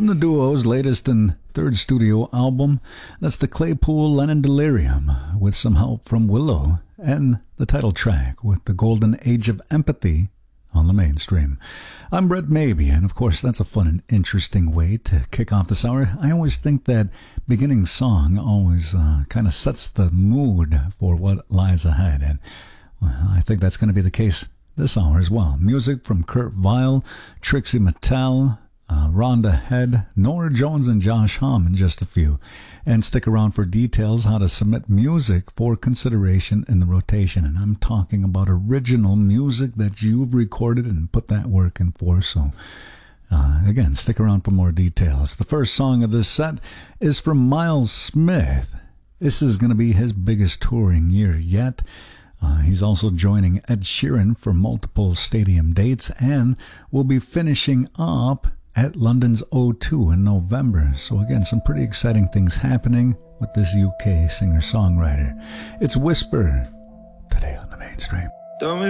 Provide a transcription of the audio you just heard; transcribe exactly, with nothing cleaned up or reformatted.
from the duo's latest and third studio album. That's the Claypool Lennon Delirium, with some help from Willow, and the title track with the Golden Age of Empathy on the mainstream. I'm Brett Maybe, and of course that's a fun and interesting way to kick off this hour. I always think that beginning song always uh, kind of sets the mood for what lies ahead, and well, I think that's going to be the case this hour as well. Music from Kurt Vile, Trixie Mattel, uh, Rhonda Head, Norah Jones, and Josh Homme, and just a few. And stick around for details how to submit music for consideration in the rotation. And I'm talking about original music that you've recorded and put that work in for. So uh, again, stick around for more details. The first song of this set is from Miles Smith. This is going to be his biggest touring year yet. Uh, he's also joining Ed Sheeran for multiple stadium dates and will be finishing up at London's O two in November. So again, some pretty exciting things happening with this U K singer-songwriter. It's Whisper today on the mainstream. Don't